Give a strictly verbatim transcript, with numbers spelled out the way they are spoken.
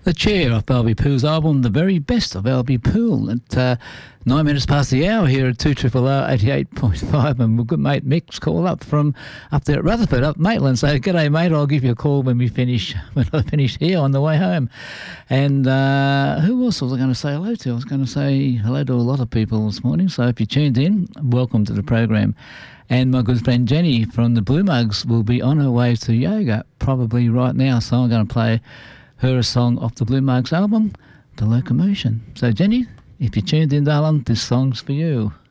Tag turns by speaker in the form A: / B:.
A: The Chair off Albie Poole's album, The Very Best of Albie Poole. At uh, nine minutes past the hour here at two triple R eighty-eight point five, and my good mate Mick's called up from up there at Rutherford, up Maitland. So, g'day mate, I'll give you a call when we finish, when I finish here on the way home. And uh, who else was I going to say hello to? I was going to say hello to a lot of people this morning. So if you tuned in, welcome to the program. And my good friend Jenny from the Blue Mugs will be on her way to yoga probably right now. So I'm going to play her a song off the Blue Mugs album, The Locomotion. So Jenny, if you tuned in, darling, this song's for you.